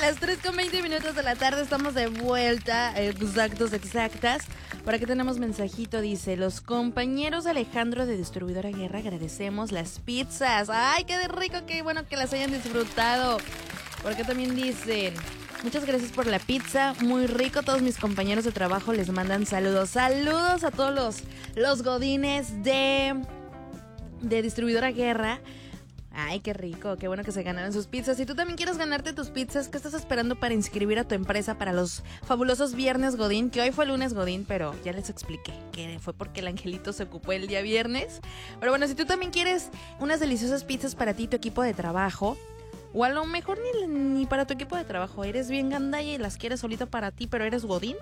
las 3:20 de la tarde estamos de vuelta, exactas. Por aquí tenemos mensajito, dice: los compañeros de Alejandro de Distribuidora Guerra agradecemos las pizzas. Ay, qué de rico, qué bueno que las hayan disfrutado. Por acá también dicen: muchas gracias por la pizza, muy rico. Todos mis compañeros de trabajo les mandan saludos. Saludos a todos los godines de Distribuidora Guerra. Ay, qué rico, qué bueno que se ganaron sus pizzas. Si tú también quieres ganarte tus pizzas, ¿qué estás esperando para inscribir a tu empresa para los fabulosos viernes Godín? Que hoy fue lunes Godín, pero ya les expliqué que fue porque el angelito se ocupó el día viernes. Pero bueno, si tú también quieres unas deliciosas pizzas para ti y tu equipo de trabajo, o a lo mejor ni para tu equipo de trabajo, eres bien gandalla y las quieres solita para ti, pero eres Godín,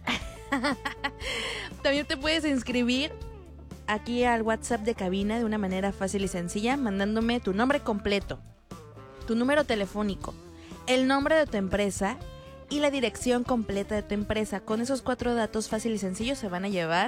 también te puedes inscribir aquí al WhatsApp de cabina de una manera fácil y sencilla, mandándome tu nombre completo, tu número telefónico, el nombre de tu empresa y la dirección completa de tu empresa. Con esos 4 datos fácil y sencillos se van a llevar,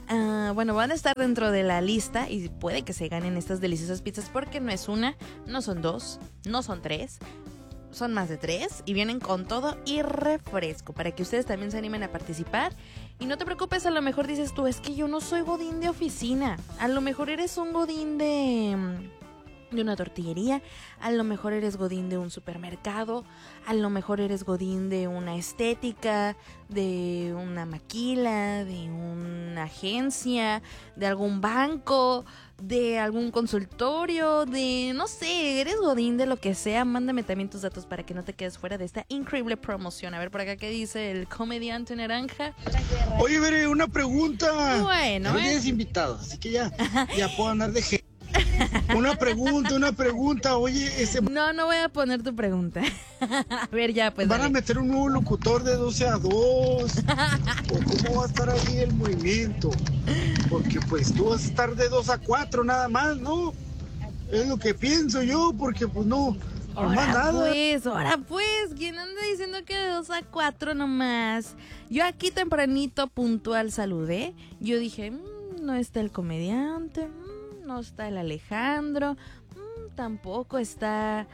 van a estar dentro de la lista y puede que se ganen estas deliciosas pizzas, porque no es una, no son 2, no son 3, son más de 3 y vienen con todo y refresco para que ustedes también se animen a participar. Y no te preocupes, a lo mejor dices tú: es que yo no soy godín de oficina. A lo mejor eres un godín de una tortillería, a lo mejor eres godín de un supermercado, a lo mejor eres godín de una estética, de una maquila, de una agencia, de algún banco, de algún consultorio, de no sé, eres godín de lo que sea. Mándame también tus datos para que no te quedes fuera de esta increíble promoción. A ver por acá qué dice el comediante naranja. Oye, veré una pregunta. Bueno, no tienes invitado, así que ya puedo andar de gente. Una pregunta, oye, No voy a poner tu pregunta. A ver, ya, pues ¿van dale. a meter un nuevo locutor de 12 a 2? ¿O cómo va a estar ahí el movimiento? Porque pues tú vas a estar de 2 a 4 nada más, ¿no? Es lo que pienso yo, porque pues no más nada. Ahora pues, ¿quién anda diciendo que de 2 a 4 nomás? Yo aquí tempranito puntual saludé. Yo dije, no está el comediante, no está el Alejandro, tampoco está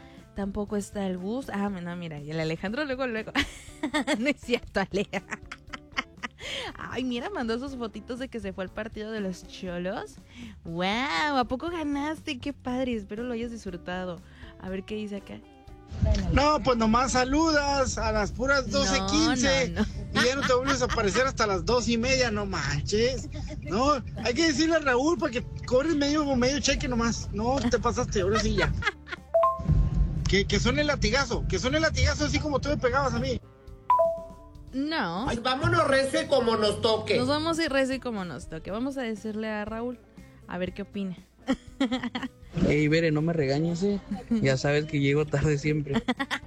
el Gus. No, mira, y el Alejandro luego. No es cierto, Ale. Ay, mira, mandó sus fotitos de que se fue al partido de los Cholos. ¡Wow! ¿A poco ganaste? ¡Qué padre! Espero lo hayas disfrutado. A ver qué dice acá. No, pues nomás saludas a las puras 12:15. No. Y ya no te vuelves a aparecer hasta las 2:30, no manches. No, hay que decirle a Raúl para que cobres medio cheque nomás. No, te pasaste, ahora sí ya. Que suene el latigazo, así como tú me pegabas a mí. No. Ay, vámonos recio como nos toque. Nos vamos a ir recio como nos toque. Vamos a decirle a Raúl a ver qué opina. Ey, Bere, no me regañes, ya sabes que llego tarde siempre.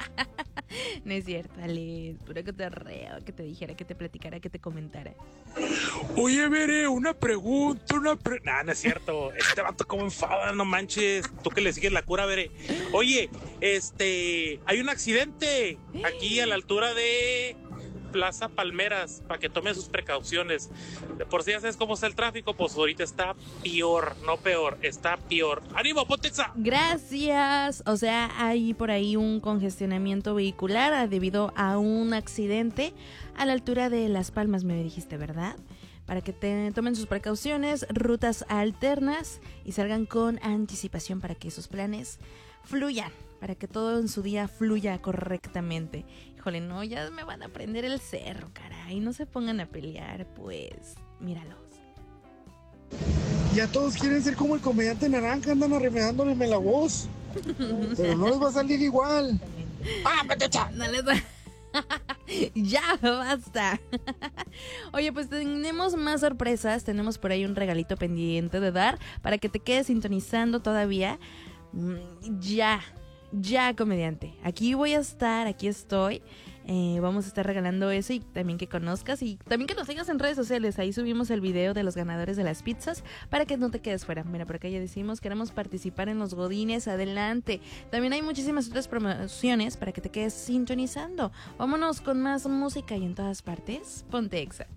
No es cierto, Ale. Espero que te reo, que te dijera, que te platicara, que te comentara. Oye, Bere, una pregunta, no es cierto. Este vato como enfada, no manches. Tú que le sigues la cura, Bere. Oye, hay un accidente aquí a la altura de Plaza Palmeras, para que tome sus precauciones. Por si ya sabes cómo está el tráfico, pues ahorita está peor, no peor, está peor. ¡Ánimo, Pontexa! Gracias. O sea, hay por ahí un congestionamiento vehicular debido a un accidente a la altura de Las Palmas, me dijiste, ¿verdad? Para que tomen sus precauciones, rutas alternas y salgan con anticipación para que sus planes fluyan, para que todo en su día fluya correctamente. Híjole, no, ya me van a prender el cerro, caray. No se pongan a pelear, pues, míralos. Ya todos quieren ser como el comediante naranja, andan arremedándole la voz. Pero no les va a salir igual. ¡Petecha! No les va... Ya, basta. Oye, pues tenemos más sorpresas. Tenemos por ahí un regalito pendiente de dar para que te quedes sintonizando todavía. Ya, comediante. Aquí voy a estar, aquí estoy. Vamos a estar regalando eso y también que conozcas y también que nos sigas en redes sociales. Ahí subimos el video de los ganadores de las pizzas para que no te quedes fuera. Mira, por acá ya decimos, queremos participar en los Godines, adelante. También hay muchísimas otras promociones para que te quedes sintonizando. Vámonos con más música y en todas partes, ponte Exa.